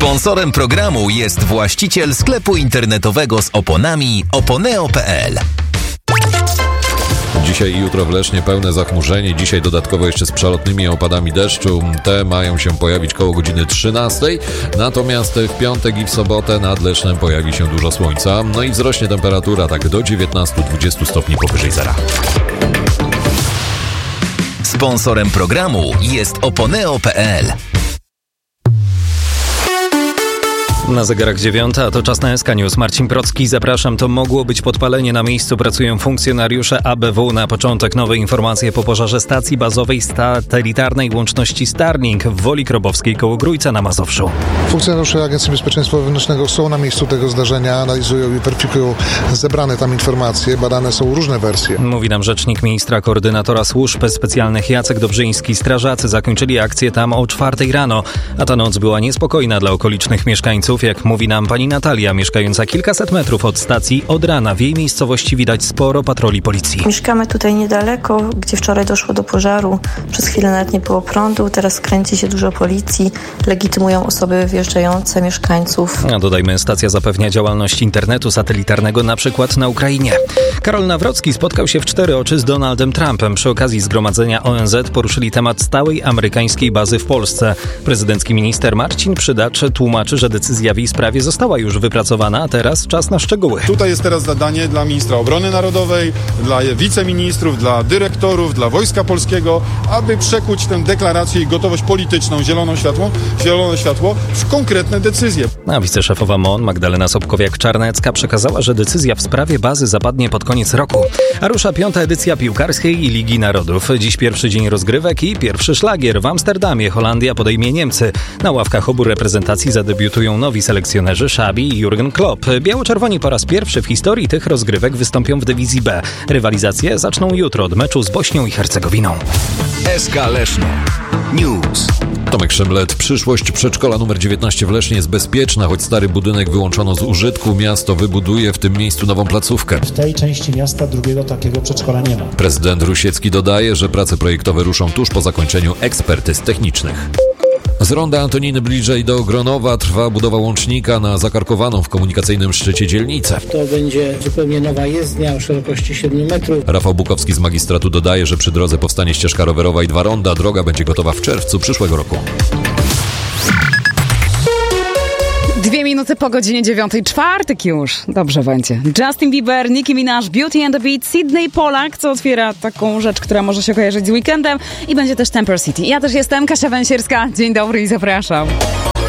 Sponsorem programu jest właściciel sklepu internetowego z oponami oponeo.pl. Dzisiaj i jutro w Lesznie pełne zachmurzenie. Dzisiaj dodatkowo jeszcze z przelotnymi opadami deszczu. Te mają się pojawić koło godziny 13. Natomiast w piątek i w sobotę nad Lesznem pojawi się dużo słońca. No i wzrośnie temperatura tak do 19-20 stopni powyżej zera. Sponsorem programu jest oponeo.pl. Na zegarach 9, a to czas na SK News. Marcin Procki, zapraszam. To mogło być podpalenie. Na miejscu pracują funkcjonariusze ABW. Na początek nowe informacje po pożarze stacji bazowej satelitarnej łączności Starlink w Woli Krobowskiej koło Grójca na Mazowszu. Funkcjonariusze Agencji Bezpieczeństwa Wewnętrznego są na miejscu tego zdarzenia, analizują i weryfikują zebrane tam informacje. Badane są różne wersje. Mówi nam rzecznik ministra koordynatora służb specjalnych Jacek Dobrzyński. Strażacy zakończyli akcję tam o 4 rano, a ta noc była niespokojna dla okolicznych mieszkańców. Jak mówi nam pani Natalia, mieszkająca kilkaset metrów od stacji, od rana w jej miejscowości widać sporo patroli policji. Mieszkamy tutaj niedaleko, gdzie wczoraj doszło do pożaru. Przez chwilę nawet nie było prądu, teraz kręci się dużo policji, legitymują osoby wjeżdżające, mieszkańców. A dodajmy, stacja zapewnia działalność internetu satelitarnego na przykład na Ukrainie. Karol Nawrocki spotkał się w 4 oczy z Donaldem Trumpem. Przy okazji zgromadzenia ONZ poruszyli temat stałej amerykańskiej bazy w Polsce. Prezydencki minister Marcin Przydacz tłumaczy, że decyzja w jej sprawie została już wypracowana, a teraz czas na szczegóły. Tutaj jest teraz zadanie dla ministra obrony narodowej, dla wiceministrów, dla dyrektorów, dla Wojska Polskiego, aby przekuć tę deklarację i gotowość polityczną, zielone światło w konkretne decyzje. A wiceszefowa MON Magdalena Sobkowiak-Czarnecka przekazała, że decyzja w sprawie bazy zapadnie pod koniec roku. A rusza 5. edycja piłkarskiej i Ligi Narodów. Dziś pierwszy dzień rozgrywek i pierwszy szlagier. W Amsterdamie Holandia podejmie Niemcy. Na ławkach obu reprezentacji zadebiutują nowi selekcjonerzy Xabi i Jurgen Klopp. Biało-czerwoni po raz pierwszy w historii tych rozgrywek wystąpią w dywizji B. Rywalizacje zaczną jutro od meczu z Bośnią i Hercegowiną. SK Leszno News. Tomek Szemlet. Przyszłość przedszkola nr 19 w Lesznie jest bezpieczna, choć stary budynek wyłączono z użytku. Miasto wybuduje w tym miejscu nową placówkę. W tej części miasta drugiego takiego przedszkola nie ma. Prezydent Rusiecki dodaje, że prace projektowe ruszą tuż po zakończeniu ekspertyz technicznych. Z ronda Antoniny bliżej do Gronowa trwa budowa łącznika na zakarkowaną w komunikacyjnym szczycie dzielnicę. To będzie zupełnie nowa jezdnia o szerokości 7 metrów. Rafał Bukowski z magistratu dodaje, że przy drodze powstanie ścieżka rowerowa i 2 ronda. Droga będzie gotowa w czerwcu przyszłego roku. 2 minuty po godzinie 9. Czwartek już. Dobrze będzie. Justin Bieber, Nicki Minaj, Beauty and the Beat, Sydney Polak, co otwiera taką rzecz, która może się kojarzyć z weekendem, i będzie też Temper City. Ja też jestem Kasia Węsierska. Dzień dobry i zapraszam.